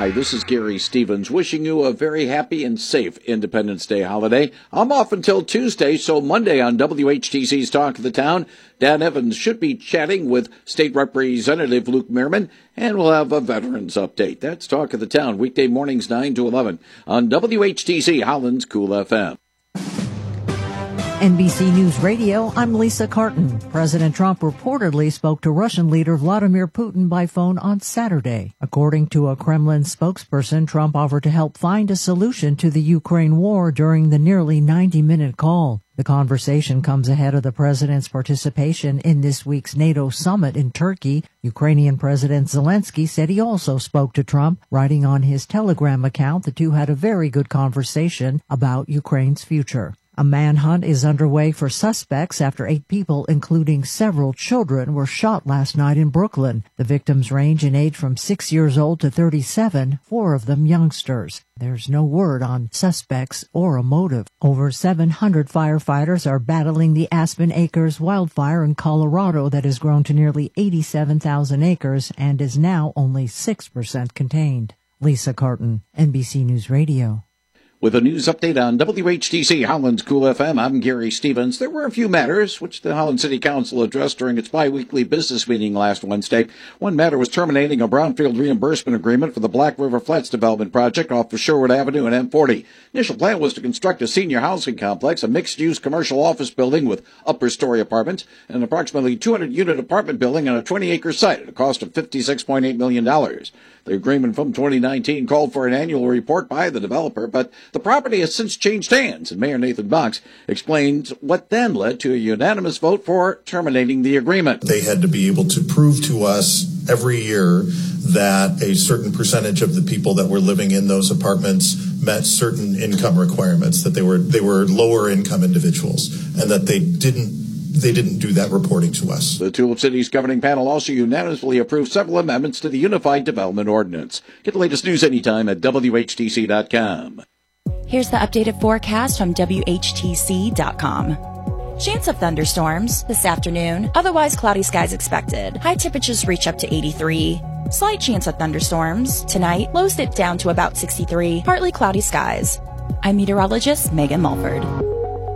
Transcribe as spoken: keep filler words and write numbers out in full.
Hi, this is Gary Stevens wishing you a very happy and safe Independence Day holiday. I'm off until Tuesday, so Monday on W H T C's Talk of the Town, Dan Evans should be chatting with State Representative Luke Mehrman, and we'll have a Veterans Update. That's Talk of the Town, weekday mornings nine to eleven on W H T C Holland's Cool F M. N B C News Radio, I'm Lisa Carton. President Trump reportedly spoke to Russian leader Vladimir Putin by phone on Saturday. According to a Kremlin spokesperson, Trump offered to help find a solution to the Ukraine war during the nearly ninety-minute call. The conversation comes ahead of the president's participation in this week's NATO summit in Turkey. Ukrainian President Zelensky said he also spoke to Trump, writing on his Telegram account the two had a very good conversation about Ukraine's future. A manhunt is underway for suspects after eight people, including several children, were shot last night in Brooklyn. The victims range in age from six years old to thirty-seven, four of them youngsters. There's no word on suspects or a motive. Over seven hundred firefighters are battling the Aspen Acres wildfire in Colorado that has grown to nearly eighty-seven thousand acres and is now only six percent contained. Lisa Carton, N B C News Radio. With a news update on W H T C Holland's Cool F M, I'm Gary Stevens. There were a few matters which the Holland City Council addressed during its bi-weekly business meeting last Wednesday. One matter was terminating a brownfield reimbursement agreement for the Black River Flats development project off of Sherwood Avenue and M forty. Initial plan was to construct a senior housing complex, a mixed-use commercial office building with upper-story apartments, and an approximately two hundred unit apartment building on a twenty acre site at a cost of fifty-six point eight million dollars. The agreement from twenty nineteen called for an annual report by the developer, but the property has since changed hands, and Mayor Nathan Box explains what then led to a unanimous vote for terminating the agreement. They had to be able to prove to us every year that a certain percentage of the people that were living in those apartments met certain income requirements, that they were they were lower income individuals, and that they didn't They didn't do that reporting to us. The Tulip City's governing panel also unanimously approved several amendments to the Unified Development Ordinance. Get the latest news anytime at W H T C dot com. Here's the updated forecast from W H T C dot com. Chance of thunderstorms this afternoon. Otherwise cloudy skies expected. High temperatures reach up to eighty-three. Slight chance of thunderstorms. Tonight, lows dip down to about sixty-three. Partly cloudy skies. I'm meteorologist Megan Mulford.